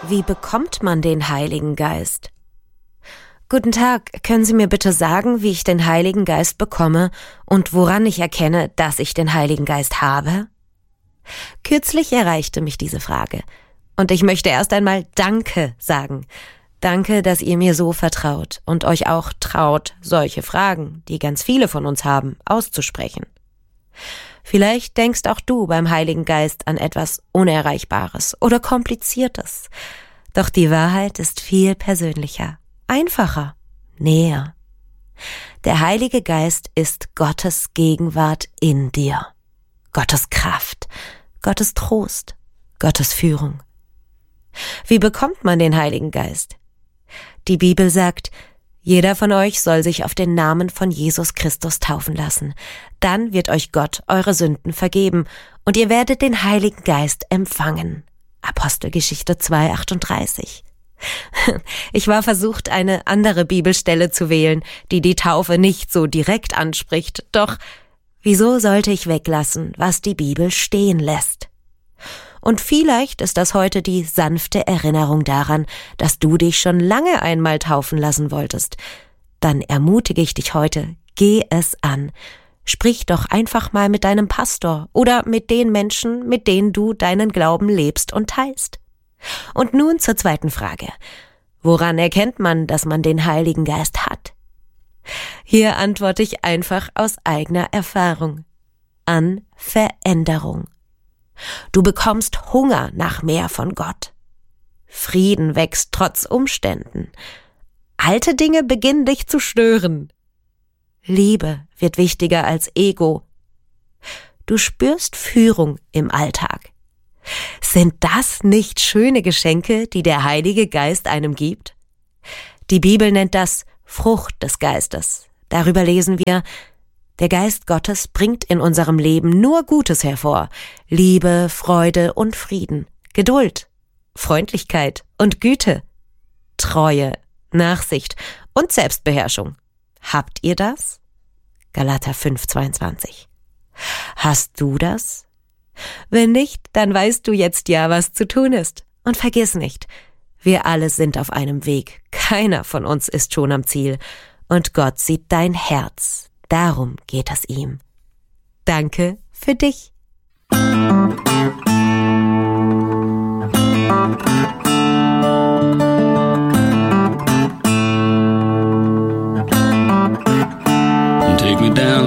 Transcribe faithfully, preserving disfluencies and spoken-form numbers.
Wie bekommt man den Heiligen Geist? Guten Tag, können Sie mir bitte sagen, wie ich den Heiligen Geist bekomme und woran ich erkenne, dass ich den Heiligen Geist habe? Kürzlich erreichte mich diese Frage und ich möchte erst einmal Danke sagen. Danke, dass ihr mir so vertraut und euch auch traut, solche Fragen, die ganz viele von uns haben, auszusprechen. Vielleicht denkst auch du beim Heiligen Geist an etwas Unerreichbares oder Kompliziertes. Doch die Wahrheit ist viel persönlicher, einfacher, näher. Der Heilige Geist ist Gottes Gegenwart in dir. Gottes Kraft, Gottes Trost, Gottes Führung. Wie bekommt man den Heiligen Geist? Die Bibel sagt, jeder von euch soll sich auf den Namen von Jesus Christus taufen lassen. Dann wird euch Gott eure Sünden vergeben und ihr werdet den Heiligen Geist empfangen. Apostelgeschichte zwei achtunddreißig. Ich war versucht, eine andere Bibelstelle zu wählen, die die Taufe nicht so direkt anspricht. Doch wieso sollte ich weglassen, was die Bibel stehen lässt? Und vielleicht ist das heute die sanfte Erinnerung daran, dass du dich schon lange einmal taufen lassen wolltest. Dann ermutige ich dich heute, geh es an. Sprich doch einfach mal mit deinem Pastor oder mit den Menschen, mit denen du deinen Glauben lebst und teilst. Und nun zur zweiten Frage. Woran erkennt man, dass man den Heiligen Geist hat? Hier antworte ich einfach aus eigener Erfahrung. An Veränderung. Du bekommst Hunger nach mehr von Gott. Frieden wächst trotz Umständen. Alte Dinge beginnen dich zu stören. Liebe wird wichtiger als Ego. Du spürst Führung im Alltag. Sind das nicht schöne Geschenke, die der Heilige Geist einem gibt? Die Bibel nennt das Frucht des Geistes. Darüber lesen wir: Der Geist Gottes bringt in unserem Leben nur Gutes hervor. Liebe, Freude und Frieden, Geduld, Freundlichkeit und Güte, Treue, Nachsicht und Selbstbeherrschung. Habt ihr das? Galater fünf zweiundzwanzig. Hast du das? Wenn nicht, dann weißt du jetzt ja, was zu tun ist. Und vergiss nicht, wir alle sind auf einem Weg. Keiner von uns ist schon am Ziel. Und Gott sieht dein Herz. Darum geht es ihm. Danke für dich. Take me down